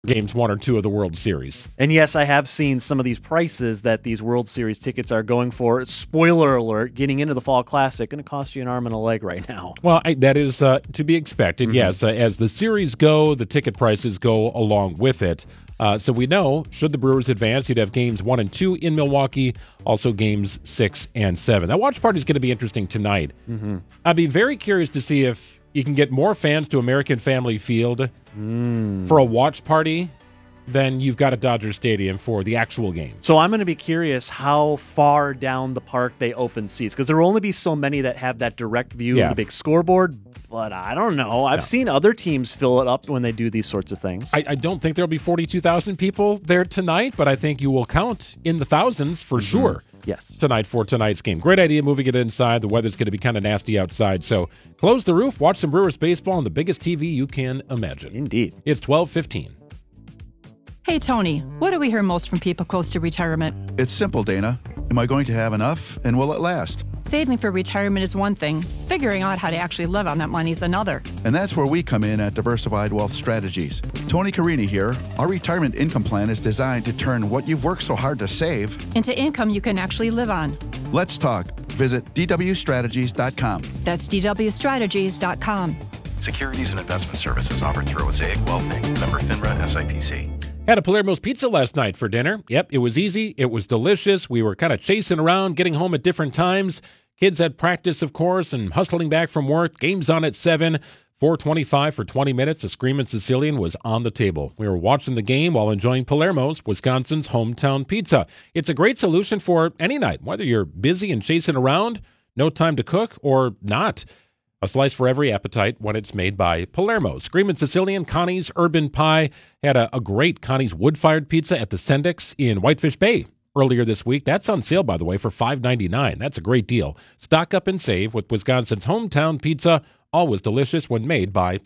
Games 1 or 2 of the World Series. And yes, I have seen some of these prices that these World Series tickets are going for. Spoiler alert, getting into the Fall Classic, going to cost you an arm and a leg right now. Well, that is to be expected, yes. As the series go, the ticket prices go along with it. So we know, should the Brewers advance, you'd have games 1 and 2 in Milwaukee, also games 6 and 7. That watch party is going to be interesting tonight. I'd be very curious to see if you can get more fans to American Family Field for a watch party than you've got at Dodger Stadium for the actual game. So I'm going to be curious how far down the park they open seats, because there will only be so many that have that direct view of the big scoreboard. But I don't know. I've seen other teams fill it up when they do these sorts of things. I don't think there'll be 42,000 people there tonight, but I think you will count in the thousands for sure. Yes. Tonight for tonight's game. Great idea moving it inside. The weather's going to be kind of nasty outside. So close the roof, watch some Brewers baseball on the biggest TV you can imagine. Indeed. It's 12:15. Hey, Tony, what do we hear most from people close to retirement? It's simple, Dana. Am I going to have enough, and will it last? Saving for retirement is one thing. Figuring out how to actually live on that money is another. And that's where we come in at Diversified Wealth Strategies. Tony Carini here. Our retirement income plan is designed to turn what you've worked so hard to save into income you can actually live on. Let's talk. Visit dwstrategies.com. That's dwstrategies.com. Securities and investment services offered through Mosaic Wealth Inc. Member FINRA SIPC. Had a Palermo's Pizza last night for dinner. Yep, it was easy. It was delicious. We were kind of chasing around, getting home at different times. Kids had practice, of course, and hustling back from work. Game's on at 7. 4:25 for 20 minutes. A Screamin' Sicilian was on the table. We were watching the game while enjoying Palermo's, Wisconsin's hometown pizza. It's a great solution for any night, whether you're busy and chasing around, no time to cook, or not. A slice for every appetite when it's made by Palermo. Screamin' Sicilian, Connie's Urban Pie had a great Connie's wood-fired pizza at the Sendix in Whitefish Bay earlier this week. That's on sale, by the way, for $5.99. That's a great deal. Stock up and save with Wisconsin's hometown pizza, always delicious when made by